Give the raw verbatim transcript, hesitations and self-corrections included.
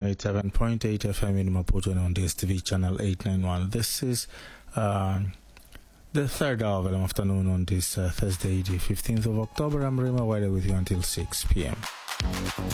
eighty-seven point eight F M in Maputo and on D S T V channel eight ninety-one. This is uh, the third hour of the afternoon on this uh, Thursday, the fifteenth of October. I'm Rima Wide with you until six p.m.